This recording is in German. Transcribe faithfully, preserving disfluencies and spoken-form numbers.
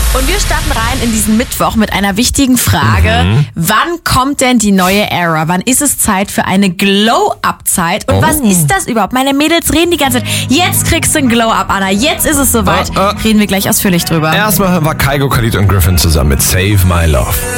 Und wir starten rein in diesen Mittwoch mit einer wichtigen Frage. Mhm. Wann kommt denn die neue Era? Wann ist es Zeit für eine Glow-Up-Zeit? Und oh. was ist das überhaupt? Meine Mädels reden die ganze Zeit. Jetzt kriegst du ein Glow-Up, Anna. Jetzt ist es soweit. Uh, uh. Reden wir gleich ausführlich drüber. Erstmal hören wir Kygo, Khalid und Griffin zusammen mit Save My Love.